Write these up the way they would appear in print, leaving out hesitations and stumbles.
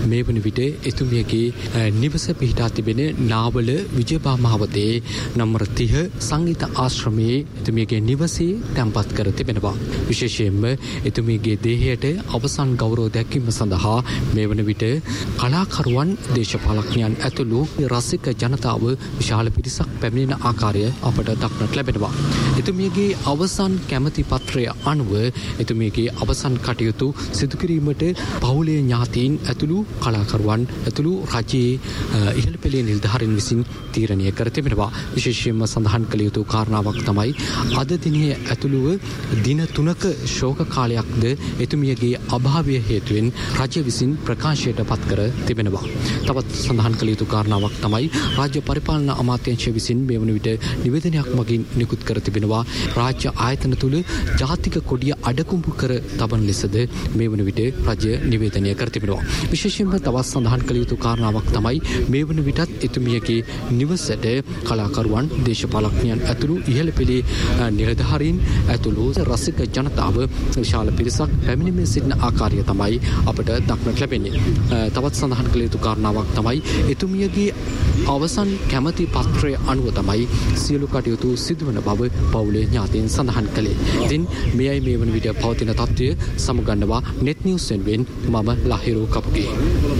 මේ වන විට එතුමියගේ නිවස පිහිටා තිබෙන නාවල විජයබා මහවතේ නම්බර 30 සංගීත ආශ්‍රමයේ එතුමියගේ නිවසේ තැන්පත් කර තිබෙනවා. විශේෂයෙන්ම එතුමියගේ දේහයට අවසන් ගෞරව දැක්වීම සඳහා මේ වන විට කලාකරුවන්, දේශපාලඥයන් ඇතුළු රසික ජනතාව විශාල පිරිසක් පැමිණෙන ආකාරය අපට දක්නට ලැබෙනවා. එතුමියගේ අවසන් කැමැති පත්‍රය අනුව එතුමියගේ අවසන් කටයුතු සිදු කිරීමට පවුලේ ඥාතීන් ඇතුළු කලාකරුවන් ඇතුළු රජයේ ඉහළ පෙළේ නිලධාරීන් විසින් තීරණය කර තිබෙනවා. විශේෂයෙන්ම සඳහන් කළ යුතු කාරණාවක් තමයි අද දිනේ ඇතුළුව දින 3ක ශෝක කාලයක්ද එතුමියගේ අභාවය හේතුවෙන් රජය විසින් ප්‍රකාශයට පත් කර තිබෙනවා. තවත් සඳහන් කළ යුතු කාරණාවක් තමයි රාජ්‍ය පරිපාලන අමාත්‍යාංශය විසින් මේ වන විට නිවේදනයක් මගින් නිකුත් කර තිබෙනවා. රාජ්‍ය ආයතන තුල ජාතික කොඩිය අඩකුඹු කර තබන ලෙසද මේ වන විට රජය නිවේදනය කර තිබෙනවා. විශේෂයෙන්ම තවත් සඳහන් කළ යුතු කාරණාවක් තමයි මේ වන විටත් එතුමියගේ නිවසට කලාකරුවන්, දේශපාලඥයන් ඇතුළු ඉහළ පෙළේ නිලධාරීන් ඇතුළු රසික ජනතාව විශාල පිරිසක් පැමිණීමේ සිටින ආකාරය තමයි අපට දක්නට ලැබෙන්නේ. තවත් සඳහන් කළ යුතු කාරණාවක් තමයි එතුමියගේ අවසන් කැමැති පත්‍රය අනුව තමයි සියලු කටයුතු සිදුවන බව පවුලේ ඥාතීන් සඳහන් කළේ. ඉතින් මෙයයි මේ වන විට පවතින තත්ත්වය සමුගන්නවා. net news වෙනුවෙන් මම ලහිරු කපුගේ.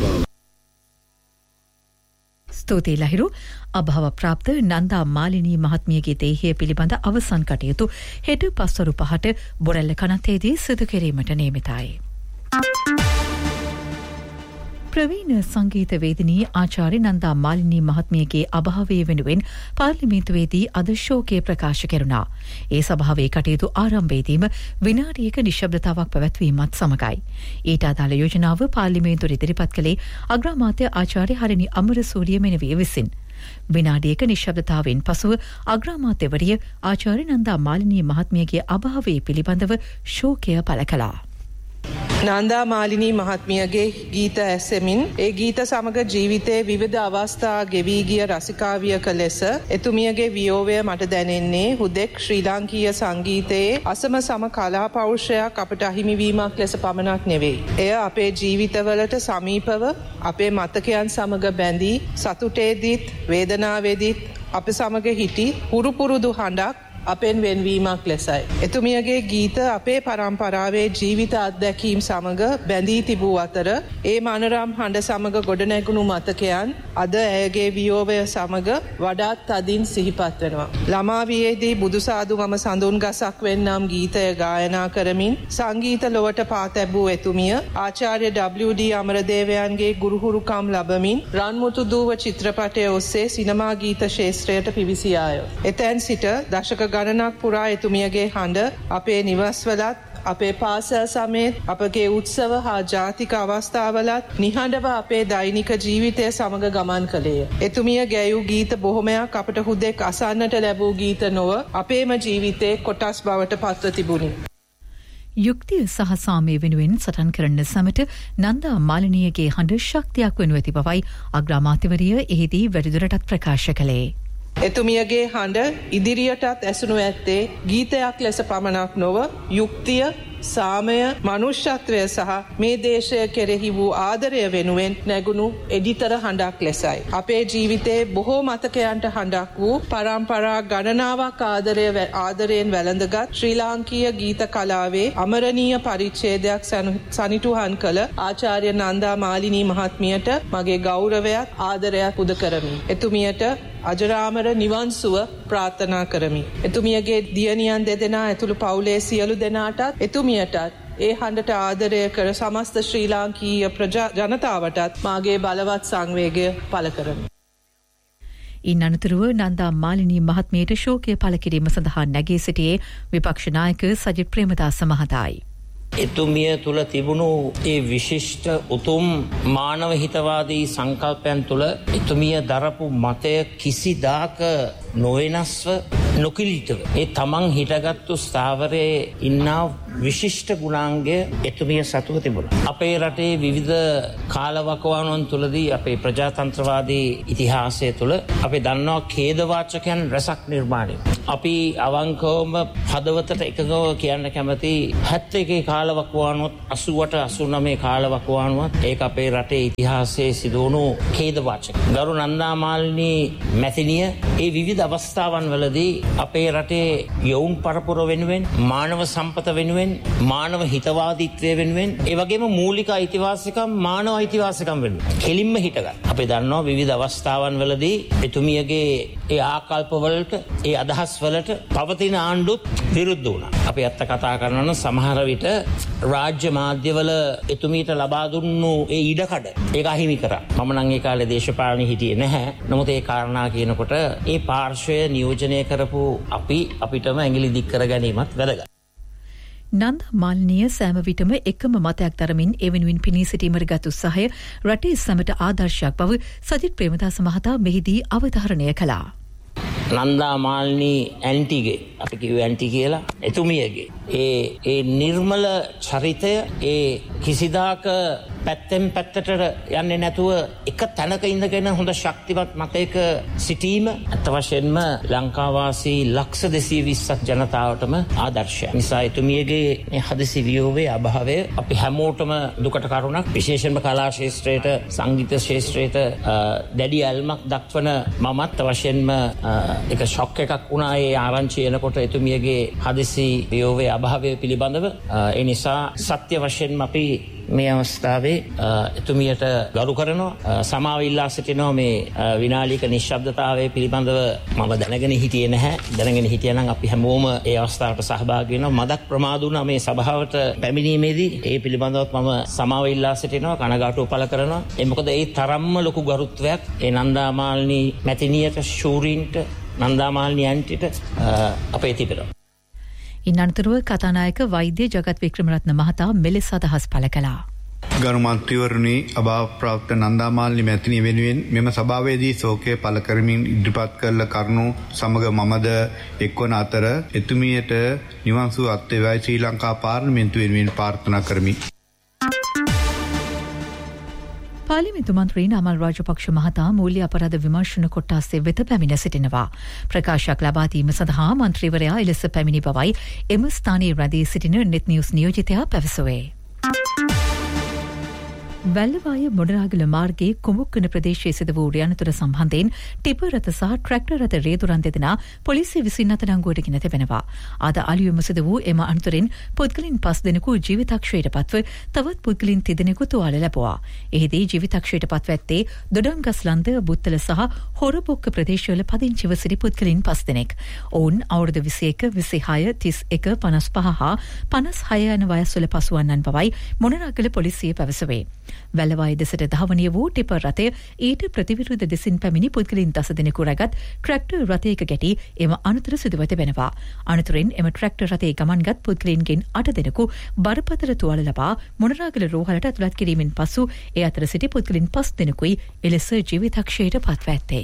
ස්තුතියි ලහිරු. අභාව ප්‍රාප්ත නන්දා මාලිනී මහත්මියගේ දේහය පිළිබඳ අවසන් කටයුතු හෙට පස්වරු 5ට බොරැල්ල කනතේදී සිදු කිරීමට නියමිතයි. ප්‍රවීණ සංගීත වේදිනී ආචාර්ය නන්දා මාලිනී මහත්මියගේ අභාවය වෙනුවෙන් පාර්ලිමේන්තුවේදී අද ශෝකය ප්‍රකාශ කෙරුණා. ඒ සභාවේ කටයුතු ආරම්භයේදීම විනාඩියක නිශ්ශබ්දතාවක් පැවැත්වීමත් සමගයි. ඊට අදාළ යෝජනාව පාර්ලිමේන්තුවට ඉදිරිපත් කළේ අග්‍රාමාත්‍ය ආචාර්ය හරිනි අමරසූරිය මෙනවිය විසින්. විනාඩියක නිශ්ශබ්දතාවෙන් පසුව අග්‍රාමාත්‍යවරිය ආචාර්ය නන්දා මාලිනී මහත්මියගේ අභාවය පිළිබඳව ශෝකය පළ කළා. නන්දා මාලිනී මහත්මියගේ ගීත ඇසෙමින් ඒ ගීත සමග ජීවිතයේ විවිධ අවස්ථා ගෙවී ගිය රසිකාවියක ලෙස එතුමියගේ වියෝවය මට දැනෙන්නේ හුදෙක් ශ්‍රී ලාංකීය සංගීතයේ අසම සම කලා පෞරුෂයක් අපට අහිමිවීමක් ලෙස පමණක් නෙවෙයි. එය අපේ ජීවිතවලට සමීපව අපේ මතකයන් සමග බැඳී සතුටේදීත් වේදනාවේදීත් අප සමග හිටි පුරුපුරුදු හඬක් අපෙන් වෙන්වීමක් ලෙසයි. එතුමියගේ ගීත අපේ පරම්පරාවේ ජීවිත අත්දැකීම් සමග බැඳී තිබූ අතර ඒ මනරම් හඬ සමග ගොඩනැගුණු මතකයන් අද ඇයගේ වියෝවය සමග වඩාත් තදින් සිහිපත් වෙනවා. ළමාවියේදී බුදුසාදු මම සඳුන් ගසක් වෙන්නම් ගීතය ගායනා කරමින් සංගීත ලොවට පා තැබූ එතුමිය ආචාර්ය WD අමරදේවයන්ගේ ගුරුහුරුකම් ලබමින් රන්මුතු දූව චිත්‍රපටය ඔස්සේ සිනමා ගීත ශාස්ත්‍රයට පිවිසියාය. එතැන් සිට දශක ගණනක් පුරා එතුමියගේ හඬ අපේ නිවස්වලත් අපේ පාසල් සමයේත් අපගේ උත්සව හා ජාතික අවස්ථාවලත් නිහඬව අපේ දෛනික ජීවිතය සමග ගමන් කළේය. එතුමිය ගැයූ ගීත බොහොමයක් අපට හුදෙක් අසන්නට ලැබූ ගීත නොව අපේම ජීවිතයේ කොටස් බවට පත්ව තිබුණි. යුක්තිය සහ සාමය වෙනුවෙන් සටන් කරන සමට නන්දා මාලිනියගේ හඬ ශක්තියක් වෙනු ඇති බවයි අග්‍රාමාත්‍යවරිය එහිදී වැඩිදුරටත් ප්‍රකාශ කළේ. එතුමියගේ හඬ ඉදිරියටත් ඇසුණු ඇත්තේ ගීතයක් ලෙස පමණක් නොව යුක්තිය, සාමය, මනුෂ්‍යත්වය සහ මේ දේශය කෙරෙහි වූ ආදරය වෙනුවෙන් නැගුණු එඩිතර හඬක් ලෙසයි. අපේ ජීවිතයේ බොහෝ මතකයන්ට හඬක් වූ පරම්පරා ගණනාවක් ආදරයෙන් වැළඳගත් ශ්‍රී ලාංකීය ගීත කලාවේ අමරණීය පරිච්ඡේදයක් සනිටුහන් කළ ආචාර්ය නන්දා මාලිනී මහත්මියට මගේ ගෞරවයත් ආදරයත් පුද කරමි. එතුමියට අජරාමර නිවන් සුව ප්‍රාර්ථනා කරමි. එතුමියගේ දියණියන් දෙදෙනා ඇතුළු පවුලේ සියලු දෙනාටත් එතුමියටත් ඒ හඬට ආදරය කර සමස්ත ශ්‍රී ලාංකීය ජනතාවටත් මාගේ බලවත් සංවේගය පළ කරමි. ඉන් අනතුරුව නන්දා මාලිනී මහත්මියට ශෝකය පළ කිරීම සඳහා නැගී සිටියේ විපක්ෂ නායක සජිත් ප්‍රේමදාස මහතායි. එතුමිය තුළ තිබුණු ඒ විශිෂ්ට උතුම් මානව හිතවාදී සංකල්පයන් තුළ එතුමිය දරපු මතය කිසිදාක නොවෙනස්ව නොකිලිටව ඒ තමන් හිටගත්තු ස්ථාවරයේ ඉන්නා විශිෂ්ට ගුණාංගය එතුමිය සතුව තිබුණා. අපේ රටේ විවිධ කාලවකවානුවන් තුලදී අපේ ප්‍රජාතන්ත්‍රවාදී ඉතිහාසය තුල අපි දන්නවා ඛේදවාචකයන් රසක් නිර්මාණය. අපි අවංකවම හදවතට එකගව කියන්න කැමති 71 කාලවකවානුවත් 88 89 කාලවකවානුවත් ඒක අපේ රටේ ඉතිහාසයේ සිදුවුණු ඛේදවාචක. ගරු නන්දාමාලිනී මැතිණිය ඒ විවිධ අවස්ථාවන් වලදී අපේ රටේ යොවුන් පරපුර වෙනුවෙන් මානව සම්පත වෙනුවෙන් මානව හිතවාදීත්වය වෙනුවෙන් ඒ වගේම මූලික අයිතිවාසිකම් මානව අයිතිවාසිකම් වෙනුවෙන් කෙලින්ම හිටගත්. අපි දන්නවා විවිධ අවස්ථාවන් වලදී එතුමියගේ ඒ ආකල්ප වලට ඒ අදහස් වලට පවතින ආණ්ඩුත් විරුද්ධ වුණා. අපි අත්ත කතා කරනවා සමහර විට රාජ්‍ය මාධ්‍යවල එතුමියට ලබා දුන්නු ඒ ඉඩකඩ ඒක අහිමි කරා. මම නම් ඒ කාලේ දේශපාලනේ හිටියේ නැහැ. නමුත් ඒ කාරණා කියනකොට ඒ පාර්ශ්වය නියෝජනය කරපු අපිටම ඇඟිලි දික් කර ගැනීමත් වැදගත්. නන්ද මාලිනිය සෑම විටම එකම මතයක් දරමින් එවෙනුවෙන් පිණී සිටීමට ගත් උත්සාහය රටේ සැමට ආදර්ශයක් බව සජිත් ප්‍රේමදාස මහතා මෙහිදී අවධාරණය කළා. නන්දා මාලිනී ඇන්ටිගේ අපි කිව්ව ඇන්ටි කියලා එතුමියගේ ඒ නිර්මල චරිතය ඒ කිසිදාක පැත්තෙන් පැත්තට යන්නේ නැතුව එක තැනක ඉඳගෙන හොඳ ශක්තිමත් මතයක සිටීම අත් වශයෙන්ම ලංකාවාසී ලක්ෂ 220ක් ජනතාවටම ආදර්ශයක්. නිසා එතුමියගේ මේ හදිසි වියෝවේ අභාවය අපි හැමෝටම දුකට කරුණක්. විශේෂයෙන්ම කලා ශාස්ත්‍රයට සංගීත ශාස්ත්‍රයට දැඩි ඇල්මක් දක්වන මමත් වශයෙන්ම එක ෂොක් එකක් වුණා ඒ ආරංචි එනකොට එතුමියගේ හදිසි වියෝවේ අභාවය පිළිබඳව. ඒ නිසා සත්‍ය වශයෙන්ම අපි මේ අවස්ථාවේ එතුමියට ගරු කරනවා සමාව ඉල්ලා සිටිනවා මේ විනාඩික නිශ්ශබ්දතාවය පිළිබඳව මම දැනගෙන හිටියේ නැහැ. දැනගෙන හිටියනම් අපි හැමෝම ඒ අවස්ථාවට සහභාගී වෙනවා. මදක් ප්‍රමාද වුණා මේ සභාවට පැමිණීමේදී. ඒ පිළිබඳවත් මම සමාව ඉල්ලා සිටිනවා, කනගාටුව පළ කරනවා. ඒ මොකද ඒ තරම්ම ලොකු ගරුත්වයක් ඒ නන්දාමාලිනී මැතිණියට, ශූරීන්ට, නන්දාමාලිනී ඇන්ටිට අපේ තිබෙනවා. ඉන් අනතුරුව කතානායක වෛද්‍ය ජගත් වික්‍රමරත්න මහතා මෙලෙස අදහස් පළ කළා. ගරු මන්ත්‍රීවරුනි, අභාවප්‍රාප්ත නන්දාමාලිනී මැතිණිය වෙනුවෙන් මෙම සභාවේදී ශෝකය පළ කරමින් ඉදිරිපත් කළ කරුණු සමග මමද එක්වන අතර එතුමියට නිවන් සුව අත් වේවායි ශ්‍රී ලංකා පාර්ලිමේන්තුව වෙනුවෙන් ප්‍රාර්ථනා කරමි. පාර්ලිමේන්තු මන්ත්‍රී නමල් රාජපක්ෂ මහතා මූල්‍ය අපරාධ විමර්ශන කොට්ටාසේ වෙත පැමිණ සිටිනවා. ප්‍රකාශයක් ලබා දීම සඳහා මන්ත්‍රීවරයා එලෙස පැමිණි බවයි එම ස්ථානයේ රැඳී සිටින නෙත් නිවුස් නියෝජිතයා පැවසුවේ. වැල්ලවාය මොඩරාගල මාර්ගයේ කුමුක්කන ප්‍රදේශයේ සිදු වූ අනතුර සම්බන්ධයෙන් ටිපර් රථ සහ ට්‍රැක්ටර් රථ රේදුරන් දෙදෙනා පොලිසිය විසින් අත්අඩංගුවට ගෙන තිබෙනවා. අද අලුයම සිදු වූ එම අනතුරින් පුද්ගලින් 5 දෙනෙකු ජීවිතක්ෂයට පත්ව තවත් පුද්ගලින් 30 දෙනෙකු තුවාල ලැබුවා. එහිදී ජීවිතක්ෂයට පත්ව ඇත්තේ දොඩම්ගස්ලන්ද, බුත්තල සහ හොරබොක්ක ප්‍රදේශවල පදිංචිව සිටි පුද්ගලින් 5 දෙනෙක්. ඔවුන් අවුරුදු 21, 26, 31, 55 හා 56 යන වයස්වල පසුවන්නන් බවයි මොනරාගල පොලිසිය පැවසුවේ. වැල්ලවාය දෙසට ධාවනය වූ ටිපර් රථය ඊට ප්‍රතිවිරුද්ධ දෙසින් පැමිණි පුද්ගලින් 10 දෙනෙකු රැගත් ට්‍රැක්ටර් රථයක ගැටි එම අනතුර සිදුව තිබෙනවා. අනතුරින් එම ට්‍රැක්ටර් රථයේ ගමන්ගත් පුද්ගලින්ගෙන් 8 දෙනෙකු බරපතල තුවාල ලබා මොනරාගල රෝහලට ඇතුළත් කිරීමෙන් පසු ඒ අතර සිටි පුද්ගලින් 5 දෙනෙකුයි එලෙස ජීවිතක්ෂයට පත්ව ඇත්තේ.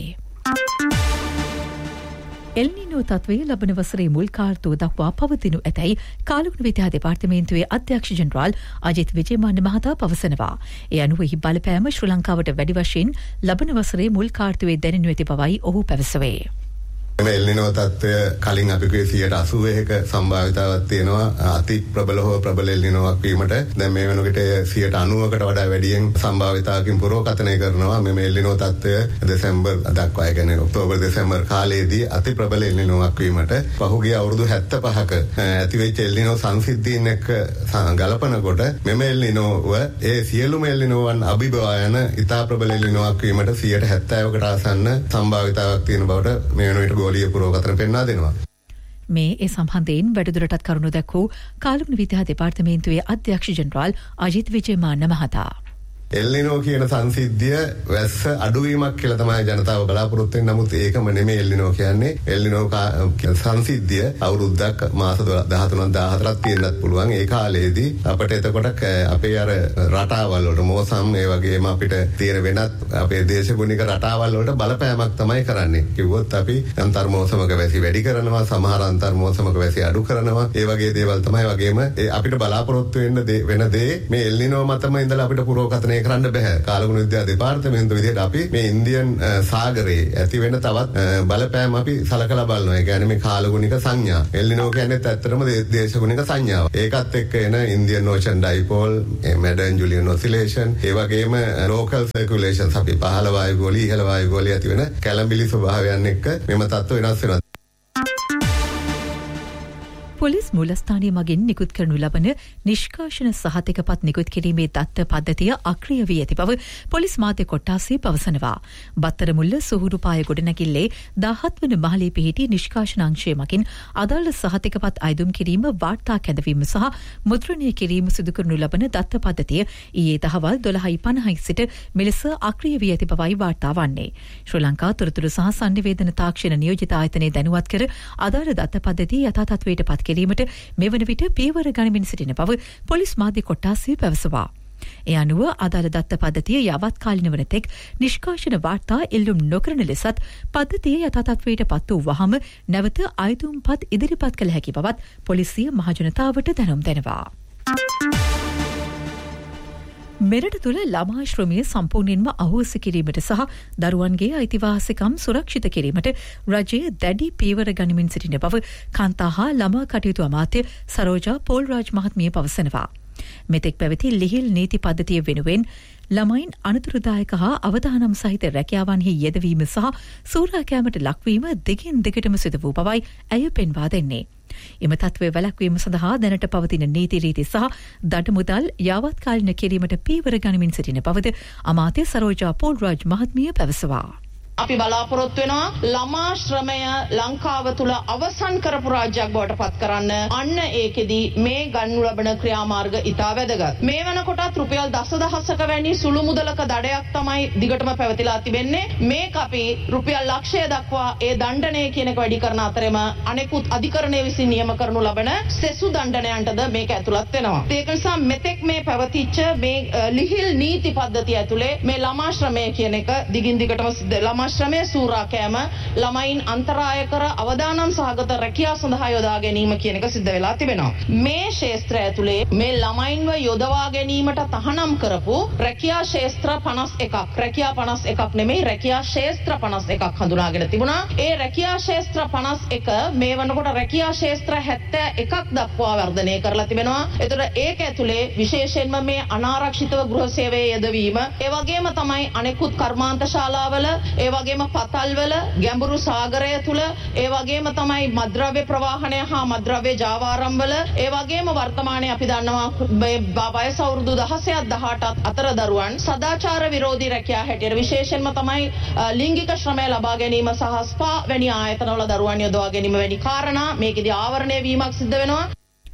එල්නිනෝ තත්වයේ ලබන වසරේ මුල් කාර්තුව දක්වා පවතිනු ඇතැයි කාලගුණ විද්‍යා දෙපාර්තමේන්තුවේ අධ්‍යක්ෂ ජෙනරාල් අජිත් විජේමාන්න මහතා පවසනවා. ඒ අනුව එහි බලපෑම ශ්‍රී ලංකාවට වැඩි වශයෙන් ලබන වසරේ මුල් කාර්තුවේ දැනෙනු ඇති බවයි ඔහු පැවසුවේ. එල්නිනෝ තත්ත්වය කලින් අපි කිව්වේ 80%ක සම්භාවිතාවක් තියෙනවා අති ප්‍රබල හෝ ප්‍රබල එල්නිනෝවක් වීමට. දැන් මේ වෙනකොට 90%කට වඩා වැඩියෙන් සම්භාවිතාවකින් පුරවකථනය කරනවා මේ එල්නිනෝ තත්ත්වය දෙසැම්බර් දක්වා. ඒ කියන්නේ ඔක්තෝබර් දෙසැම්බර් කාලයේදී අති ප්‍රබල එල්නිනෝවක් වීමට. පහුගිය අවුරුදු 75ක ඇතිවෙච්ච එල්නිනෝ සංසිද්ධීන් එක්ක ගලපනකොට මෙම එල්නිනෝව ඒ සියලුම එල්නිනෝවන් අභිබවා යන ඉතා ප්‍රබල එල්නිනෝවක් වීමට 70%කට ආසන්න සම්භාවිතාවක් තියෙන බවට මේ වෙනකොට ගෝලීය පුරවකථන පෙන්වා දෙනවා. මේ ඒ සම්බන්ධයෙන් වැඩිදුරටත් කරුණු දැක්වූ කාලගුණ විද්‍යා දෙපාර්තමේන්තුවේ අධ්‍යක්ෂ ජෙනරාල් අජිත් විජේමාන්න මහතා. එල්නිනෝ කියන සංසිද්ධිය වැස්ස අඩුවීමක් කියලා තමයි ජනතාව බලාපොරොත්තු වෙන්නේ. නමුත් ඒකම නෙමෙයි එල්නිනෝ කියන්නේ. එල්නිනෝ සංසිද්ධිය අවුරුද්දක් මාස 13ක් 14ක් තියෙන්නත් පුළුවන්. ඒ කාලේදී අපිට එතකොට අපේ අර රටාවල් වලට මෝසම් ඒ වගේම අපිට තියෙන වෙනත් අපේ දේශගුණික රටාවල් වලට බලපෑමක් තමයි කරන්නේ. කිව්වොත් අපි අන්තර්මෝසමක වැසි වැඩි කරනවා, සමහර අන්තර්මෝසමක වැසි අඩු කරනවා. ඒ වගේ දේවල් තමයි. වගේම අපිට බලාපොරොත්තු වෙන දේ මේ එල්නිනෝ මතම ඉඳලා අපිට පුරෝකථනය කරන්න බෑ. කාලගුණ විද්‍යා දෙපාර්තමේන්තුව විදිහට අපි මේ ඉන්දියන් සාගරයේ ඇති වෙන තවත් බලපෑම් අපි සලකලා බලනවා. ඒ කියන්නේ මේ කාලගුණික සංඥා. එල්නිනෝ කියන්නේ ඇත්තටම දේශගුණික සංඥාව. ඒකත් එක්ක එන ඉන්දියන් ඕෂන් ඩයිපෝල්, මැඩන් ජුලියන් ඔසිලේෂන්, ඒ වගේම ලෝකල් සර්කියුලේෂන්ස් අපි පහළ වායු ගෝලී ඉහළ වායු ගෝලී ඇති වෙන කැළඹිලි ස්වභාවයන් එක්ක මෙම තත්ත්ව වෙනස් වෙනවා. පොලිස් මූලස්ථානය මගින් නිකුත් කරනු ලබන නිෂ්කාශන සහතිකපත් නිකුත් කිරීමේ දත්ත පද්ධතිය අක්‍රිය වී ඇති බව පොලිස් මාධ්‍ය කොට්ටාසය පවසනවා. බත්තරමුල්ල සුහුරුපාය ගොඩනැගිල්ලේ 17 වන මහලේ පිහිටි නිෂ්කාශන අංශය මගින් අදාළ සහතිකපත් අයදුම් කිරීම වාර්තා කැඳවීම සහ මුද්‍රණය කිරීම සිදු කරනු ලබන දත්ත පද්ධතිය ඊයේ දහවල් 12:50 සිට මෙලෙස අක්‍රිය වී ඇති බවයි වාර්තා වන්නේ. ශ්‍රී ලංකා තොරතුරු සහ සංනිවේදන තාක්ෂණ නියෝජිත ආයතනය දැනුවත් කර අදාළ දත්ත පද්ධතිය යථා තත්ත්වයට පත් කිරීමට මෙවන විට පියවර ගනිමින් සිටින බව පොලිස් මාධ්‍ය කොට්ටාසය පැවසුවා. ඒ අනුව අදාළ දත්ත පද්ධතිය යවත් කාලින වන තෙක් නිෂ්කාශන වාර්තා එල්ලුම් නොකරන ලෙසත් පද්ධතිය යථා තත්ත්වයට පත් වූ වහම නැවත අයදුම්පත් ඉදිරිපත් කළ හැකි බවත් පොලිසිය මහජනතාවට දැනුම් දෙනවා. මෙරට තුළ ළමාශ්‍රමය සම්පූර්ණයෙන්ම අහෝසි කිරීමට සහ දරුවන්ගේ අයිතිවාසිකම් සුරක්ෂිත කිරීමට රජය දැඩි පීවර ගනිමින් සිටින බව කාන්තා හා ළමා කටයුතු අමාත්‍ය සරෝජා පෝල්රාජ් මහත්මිය පවසනවා. මෙතෙක් පැවති ලිහිල් නීති පද්ධතිය වෙනුවෙන් ළමයින් අනතුරුදායක හා අවදානම් සහිත රැකියාවන්හි යෙදවීම සහ සූරාකෑමට ලක්වීම දිගින් දිගටම සිදු වූ බවයි ඇය පෙන්වා දෙන්නේ. එම තත්ත්වය වැළැක්වීම සඳහා දැනට පවතින නීති රීති සහ දඩ මුදල් යාවත්කාලින කිරීමට පීවර ගනිමින් සිටින බවද අමාත්‍ය සරෝජා පෝල්රාජ් මහත්මිය පැවසවා. අපි බලාපොරොත්තු වෙනවා ළමා ශ්‍රමය ලංකාව තුල අවසන් කරපු රාජ්‍යයක් බවට පත් කරන්න. අන්න ඒකෙදි මේ ගන්නු ලබන ක්‍රියාමාර්ග ඉතා වැදගත්. මේ වෙනකොටත් රුපියල් දසදහසක වැනි සුළු මුදලක දඩයක් තමයි දිගටම පැවතිලා තිබෙන්නේ. මේක අපි රුපියල් ලක්ෂය දක්වා ඒ දණ්ඩනය කියන එක වැඩි කරන අතරෙම අනෙකුත් අධිකරණය විසින් නියම කරනු ලබන සෙසු දණ්ඩනයන්ටද මේක ඇතුළත් වෙනවා. ඒක නිසා මෙතෙක් මේ පැවතිච්ච මේ ලිහිල් නීති පද්ධතිය ඇතුලේ මේ ළමා ශ්‍රමය කියන එක දිගින් දිගටම ළමා ශ්‍රමය සූරාකෑම ළමයින් අන්තරාය කර අවදානම් සහගත රැකියා සඳහා යොදා ගැනීම කියන එක සිද්ධ වෙලා තිබෙනවා. මේ ක්ෂේත්‍රය ඇතුලේ මේ ළමයින්ව යොදවා ගැනීමට තහනම් කරපු රැකියා ක්ෂේත්‍ර 51ක් රැකියා 51ක් නෙමෙයි රැකියා ක්ෂේත්‍ර 51ක් හඳුනාගෙන තිබුණා. ඒ රැකියා ක්ෂේත්‍ර 51 මේ වනකොට රැකියා ක්ෂේත්‍ර 71ක් දක්වා වර්ධනය කරලා තිබෙනවා. ඒතර ඒක ඇතුලේ විශේෂයෙන්ම මේ අනාරක්ෂිතව ගෘහ සේවයේ යෙදවීම ඒ වගේම තමයි අනෙකුත් කර්මාන්ත ශාලාවල ඒ වගේම පතල්වල ගැඹුරු සාගරය තුල ඒ වගේම තමයි මද්‍රව්‍ය ප්‍රවාහනය හා මද්‍රව්‍ය ජාවාරම්වල ඒ වගේම වර්තමානයේ අපි දන්නවා මේ වයස අවුරුදු 16ත් 18ත් අතර දරුවන් සදාචාර විරෝධී රැකියා හැටියට විශේෂයෙන්ම තමයි ලිංගික ශ්‍රමය ලබා ගැනීම සහ ස්පා වැනි ආයතනවල දරුවන් යොදවා ගැනීම වැනි කාරණා මේකෙදී ආවරණය වීමක් සිද්ධ වෙනවා.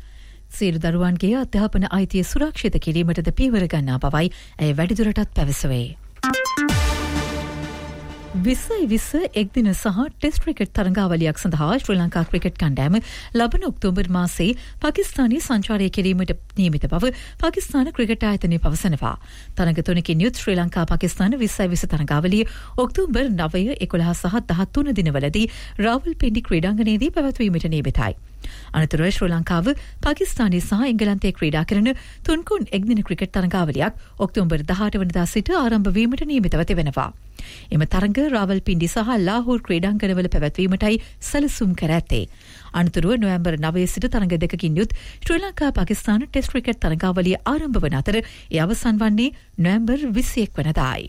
සියලු දරුවන්ගේ අධ්‍යාපන අයිතිය සුරක්ෂිත කිරීමටද පියවර ගන්නා බවයි ඇය වැඩිදුරටත් පැවසුවේ. 2020 එක්දින සහ ටෙස්ට් ක්‍රිකට් තරඟාවලියක් සඳහා ශ්‍රී ලංකා ක්‍රිකට් කණ්ඩායම ලබන ඔක්තෝබර් මාසයේ පාකිස්තානයේ සංචාරය කිරීමට නියමිත බව පාකිස්තාන ක්‍රිකට් ආයතනය පවසනවා. තරඟ තුනකින් යුත් ශ්‍රී ලංකා පාකිස්තාන 2020 තරඟාවලිය ඔක්තෝබර් 9, 11 සහ 13 දිනවලදී රාවල්පින්ඩි ක්‍රීඩාංගණයේදී පැවැත්වීමට නියමිතයි. අනතුරුව ශ්‍රී ලංකාව පාකිස්තානයේ සහ එංගලන්තයේ ක්‍රීඩා කරන තුන්කොන් එක්දින ක්‍රිකට් තරඟාවලියක් ඔක්තෝබර් 18 වනදා සිට ආරම්භ වීමට නියමිතව තිබෙනවා. එම තරඟ රාවල්පින්ඩි සහ ලාහෝර් ක්‍රීඩාංගණවල පැවැත්වීමටයි සැලසුම් කර ඇත්තේ. අනතුරුව නොවැම්බර් 9 සිට තරඟ දෙකකින් යුත් ශ්‍රී ලංකා පාකිස්තාන ටෙස්ට් ක්‍රිකට් තරඟාවලිය ආරම්භ වන අතර ඒ අවසන් වන්නේ නොවැම්බර් 21 වනදායි.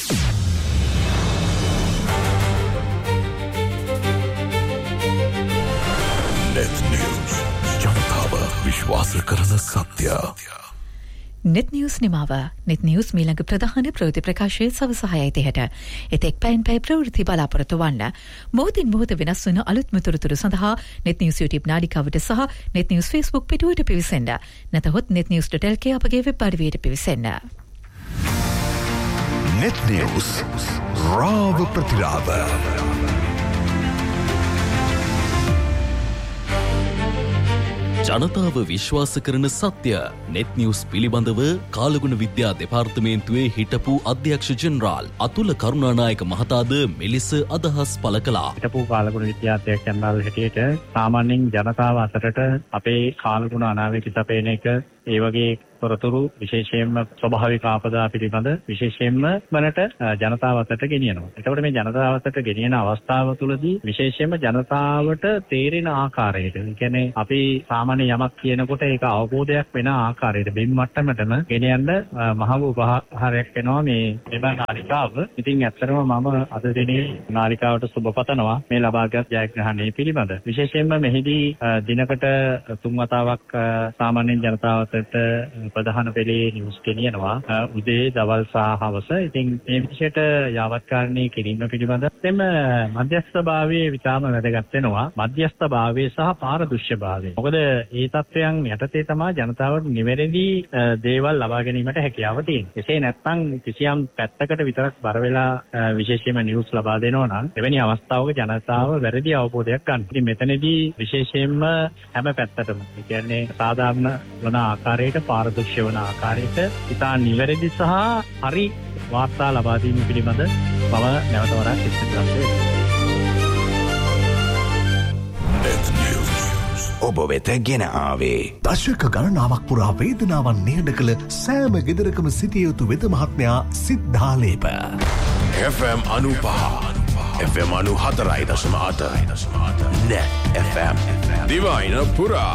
net news ජනතාව විශ්වාස කරන සත්‍ය. net news නිමාව. net news මීළඟ ප්‍රධාන ප්‍රවෘත්ති ප්‍රකාශය සවස 6:30ට. එතෙක් පැයෙන් පැය ප්‍රවෘත්ති බලාපොරොත්තු වන්න. මොහොතින් මොහොත වෙනස් වන අලුත්ම තොරතුරු සඳහා net news YouTube නාලිකාවට සහ net news Facebook පිටුවට පිවිසෙන්න. නැතහොත් netnews.lk අපගේ වෙබ් අඩවියට පිවිසෙන්න. Net News රාව ප්‍රතිරාව ජනතාව විශ්වාස කරන සත්‍ය net news පිළිබඳව කාලගුණ විද්‍යා දෙපාර්තමේන්තුවේ හිටපු අධ්‍යක්ෂ ජෙනරාල් අතුල කරුණානායක මහතාද මෙලෙස අදහස් පළ කළා. හිටපු කාලගුණ විද්‍යා අධ්‍යක්ෂ ජෙනරාල් හැටියට සාමාන්‍යයෙන් ජනතාව අතරට අපේ කාලගුණ අනාවැකි සපයන එක ඒ වගේ තොරතුරු විශේෂයෙන්ම ස්වභාවික ආපදා පිළිබඳ විශේෂයෙන්ම වනට ජනතාව අතරට ගෙනියනවා. එතකොට මේ ජනතාව අතරට ගෙනියන අවස්ථාව තුළදී විශේෂයෙන්ම ජනතාවට තේරෙන ආකාරයට, ඒ කියන්නේ අපි සාමාන්‍ය යමක් කියනකොට ඒක අවබෝධයක් වෙන ආකාරයට බිම් මට්ටමටම ගෙනියන්න මහ උපහාරයක් වෙනවා මේ නාලිකාව. ඉතින් ඇත්තටම මම අද දිනේ නාලිකාවට සුබ පතනවා මේ ලබාගත් ජයග්‍රහණය පිළිබඳ. විශේෂයෙන්ම මෙහිදී දිනකට 3 වතාවක් සාමාන්‍යයෙන් ජනතාව අතරට ප්‍රධාන පෙළේ නිවුස් ගෙනියනවා උදේ දවල් සහ හවස. ඉතින් මේ විදිහට යාවත්කාරණය කිරීම පිළිබඳ එතෙම මධ්‍යස්ථභාවයේ විතාම වැදගත් වෙනවා. මධ්‍යස්ථභාවය සහ පාරදෘශ්‍යභාවය. මොකද මේ තත්ත්වයන් යටතේ තමයි ජනතාවට නිවැරදි දේවල් ලබා ගැනීමට හැකියාව තියෙන්නේ. එසේ නැත්නම් කිසියම් පැත්තකට විතරක් බර වෙලා විශේෂයෙන්ම නිවුස් ලබා දෙනවා නම් එවැනි අවස්ථාවක ජනතාව වැරදි අවබෝධයක් ගන්න. ඉතින් මෙතනදී විශේෂයෙන්ම හැම පැත්තටම ඒ කියන්නේ සාධාරණ වන ආකාරයට පාරදර්ශී වන ආකාරයට ඉතා නිවැරදි සහ හරි වාර්තා ලබා දීම පිළිබඳ මම නැවත වරක් ඉස්මතු ඔබ වෙත ගෙන ආවේ දශක ගණනාවක් පුරා වේදනාවන් නිහඬ කළ සෑම ගෙදරකම සිටිය යුතු වෙද මහත්මයා සිද්ධාලේප FM 95 FM 94.8 Net FM දිවයින පුරා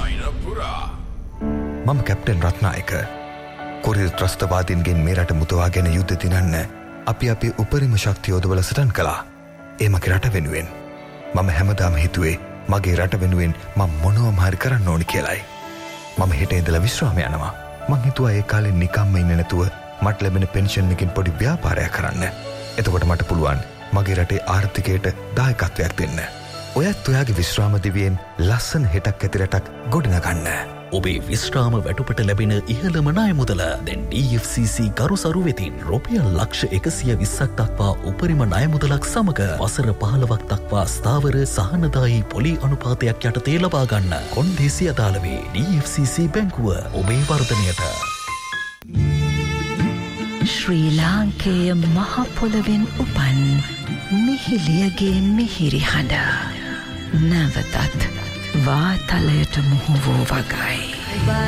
මම කැප්ටන් රත්නායක. කොරිය ත්‍රස්තවාදීන්ගෙන් මේ රට මුදවාගෙන යුද්ධ දිනන්න අපි අපේ උපරිම ශක්තිය යොදවලා සටන් කළා. ඒ මගේ රට වෙනුවෙන්. මම හැමදාම හිතුවේ මගේ රට වෙනුවෙන් මම මොනවම හරි කරන්න ඕනි කියලායි. මම හෙට ඉඳලා විශ්‍රාම යනවා. මං හිතුවා ඒ කාලේ නිකම්ම ඉන්නේ නැතුව මට ලැබෙන පෙන්ෂන් එකකින් පොඩි ව්‍යාපාරයක් කරන්න. එතකොට මට පුළුවන් මගේ රටේ ආර්ථිකයට දායකත්වයක් දෙන්න. ඔයත් ඔයාගේ විශ්‍රාම දිවියෙන් ලස්සන හෙටක් ඇති රටක් ගොඩනගන්න. ඔබේ විශ්‍රාම වැටුපට ලැබෙන ඉහළම ණය මුදල දැන් DFCC ගරුසරු වෙතින් රුපියල් ලක්ෂ 120ක් දක්වා උපරිම ණය මුදලක් සමග වසර 15ක් දක්වා ස්ථාවර සහනදායී පොලි අනුපාතයක් යටතේ ලබා ගන්න. කොන්දේසි අදාළ වේ DFCC බැංකුව ඔබේ වර්ධනයට. ශ්‍රී ලාංකේය මහ පොළවෙන් උපන් මිහිලියගේ මිහිරි හඬ නැවතත් වාතලයට මුහු වූ වගයි.